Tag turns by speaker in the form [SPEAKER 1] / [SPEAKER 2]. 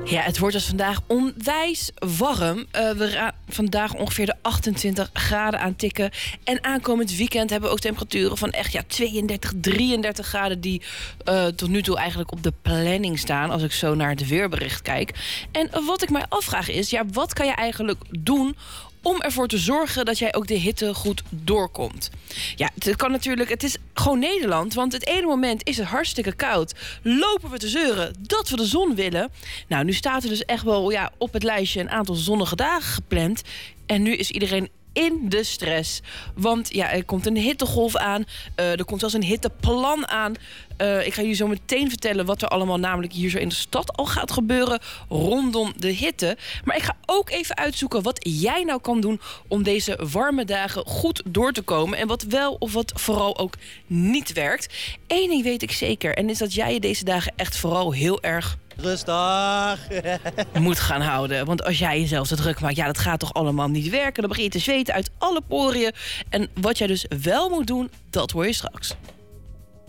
[SPEAKER 1] Ja, het wordt dus vandaag onwijs warm. We gaan vandaag ongeveer de 28 graden aantikken. En aankomend weekend hebben we ook temperaturen van echt 32, 33 graden... die tot nu toe eigenlijk op de planning staan... als ik zo naar het weerbericht kijk. En wat ik mij afvraag is, wat kan je eigenlijk doen... om ervoor te zorgen dat jij ook de hitte goed doorkomt. Ja, het kan natuurlijk, het is gewoon Nederland... want het ene moment is het hartstikke koud. Lopen we te zeuren dat we de zon willen. Nou, nu staat er dus echt wel op het lijstje... een aantal zonnige dagen gepland. En nu is iedereen in de stress. Want er komt een hittegolf aan. Er komt zelfs een hitteplan aan. Ik ga jullie zo meteen vertellen wat er allemaal namelijk hier zo in de stad al gaat gebeuren rondom de hitte. Maar ik ga ook even uitzoeken wat jij nou kan doen om deze warme dagen goed door te komen. En wat wel of wat vooral ook niet werkt. Eén ding weet ik zeker. En is dat jij je deze dagen echt vooral heel erg...
[SPEAKER 2] rustig.
[SPEAKER 1] moet gaan houden. Want als jij jezelf zo druk maakt, dat gaat toch allemaal niet werken. Dan begin je te zweten uit alle poriën. En wat jij dus wel moet doen, dat hoor je straks.